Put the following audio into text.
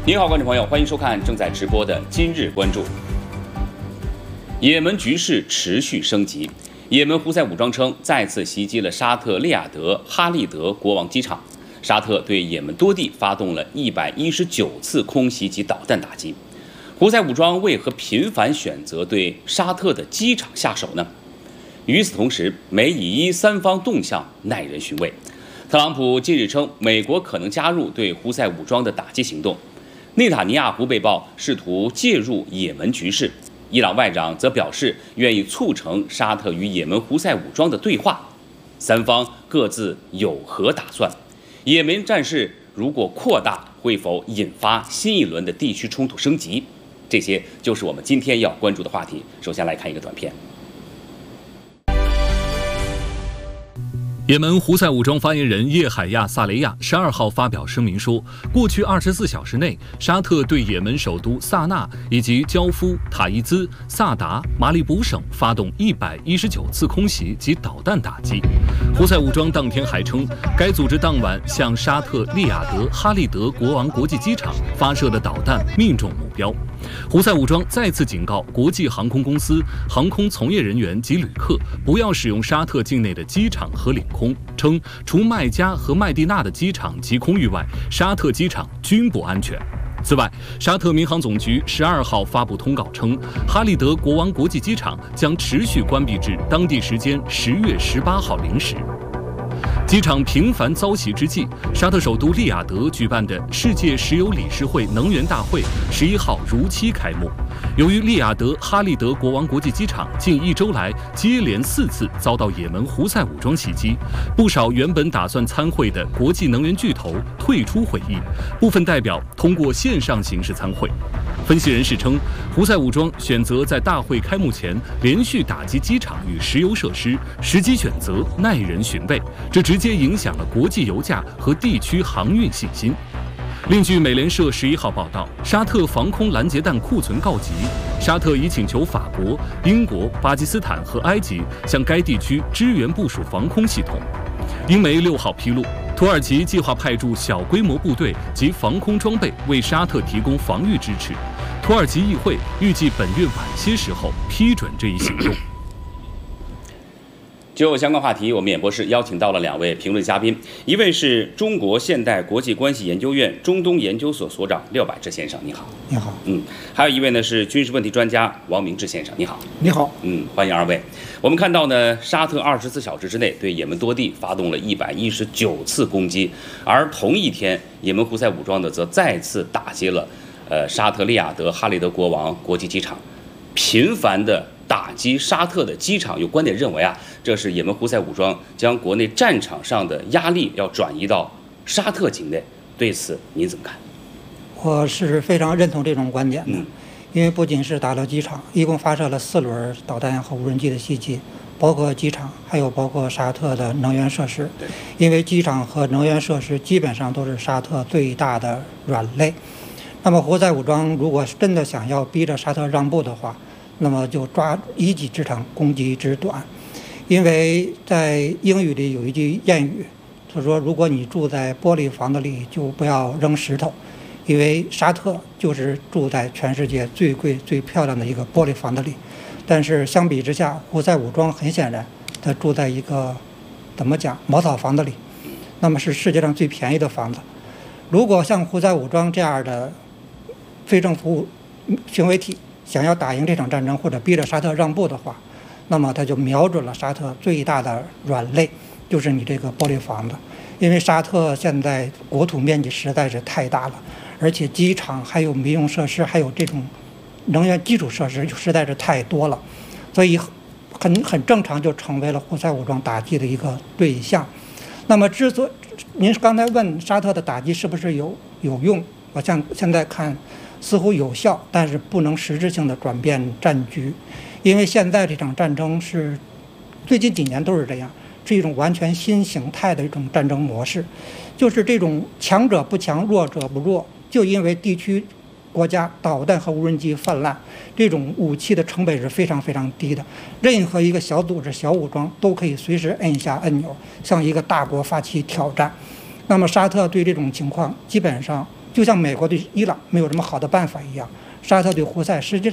您好，观众朋友，欢迎收看正在直播的《今日关注》。也门局势持续升级，也门胡塞武装称再次袭击了沙特利雅得哈利德国王机场。沙特对也门多地发动了119次空袭及导弹打击。胡塞武装为何频繁选择对沙特的机场下手呢？与此同时，美以伊三方动向耐人寻味。特朗普近日称，美国可能加入对胡塞武装的打击行动。内塔尼亚胡被曝试图介入也门局势，伊朗外长则表示愿意促成沙特与也门胡塞武装的对话。三方各自有何打算？也门战事如果扩大，会否引发新一轮的地区冲突升级？这些就是我们今天要关注的话题。首先来看一个短片。 也门胡塞武装发言人叶海亚·萨雷亚12号发表声明说，过去24小时内，沙特对也门首都萨那以及焦夫、塔伊兹、萨达、马里卜省发动119次空袭及导弹打击。胡塞武装当天还称，该组织当晚向沙特利雅得哈利德国王国际机场发射的导弹命中目标。胡塞武装再次警告国际航空公司、航空从业人员及旅客不要使用沙特境内的机场和领空，称除麦加和麦地那的机场及空域外，沙特机场均不安全。此外，沙特民航总局12号发布通告称，哈利德国王国际机场将持续关闭至当地时间10月18号零时。机场频繁遭袭之际，沙特首都利雅得举办的世界石油理事会能源大会11号如期开幕。由于利雅得哈利德国王国际机场近1周来接连4次遭到也门胡塞武装袭击，不少原本打算参会的国际能源巨头退出会议，部分代表通过线上形式参会。分析人士称，胡塞武装选择在大会开幕前连续打击机场与石油设施，时机选择耐人寻味，这直接影响了国际油价和地区航运信心。另据美联社11号报道，沙特防空拦截弹库存告急，沙特已请求法国、英国、巴基斯坦和埃及向该地区支援部署防空系统。英媒6号披露，土耳其计划派驻小规模部队及防空装备为沙特提供防御支持。土耳其议会预计本月晚些时候批准这一行动。 就相关话题，我们演播室邀请到了2位评论嘉宾，一位是中国现代国际关系研究院中东研究所所长廖百志先生，你好。 你好。 还有一位呢是军事问题专家王明志先生，你好。 你好。 欢迎2位。我们看到呢，沙特24小时之内对也门多地发动了119次攻击，而同一天，也门胡塞武装呢则再次打击了沙特利雅得哈利德国王国际机场，频繁的打击沙特的机场。有观点认为这是也门胡塞武装将国内战场上的压力要转移到沙特境内，对此您怎么看？ 我是非常认同这种观点的，因为不仅是打到机场，一共发射了4轮导弹和无人机的袭击，包括机场，还有包括沙特的能源设施。因为机场和能源设施基本上都是沙特最大的软肋。那么胡塞武装如果真的想要逼着沙特让步的话，那么就抓一己之长，攻击之短。因为在英语里有一句谚语，他说如果你住在玻璃房子里，就不要扔石头，因为沙特就是住在全世界最贵最漂亮的一个玻璃房子里。但是相比之下，胡塞武装很显然他住在一个怎么讲茅草房子里，那么是世界上最便宜的房子。如果像胡塞武装这样的非政府行为体想要打赢这场战争，或者逼着沙特让步的话，那么他就瞄准了沙特最大的软肋，就是你这个玻璃房子。因为沙特现在国土面积实在是太大了，而且机场还有民用设施，还有这种能源基础设施实在是太多了，所以很正常就成为了胡塞武装打击的一个对象。那么您刚才问沙特的打击是不是有用，我现在看似乎有效，但是不能实质性的转变战局。因为现在这场战争是最近几年都是这样，是一种完全新形态的一种战争模式，就是这种强者不强，弱者不弱，就因为地区国家导弹和无人机泛滥，这种武器的成本是非常非常低的，任何一个小组织小武装都可以随时摁下按钮向一个大国发起挑战。那么沙特对这种情况基本上就像美国对伊朗没有什么好的办法一样，沙特对胡塞实际上。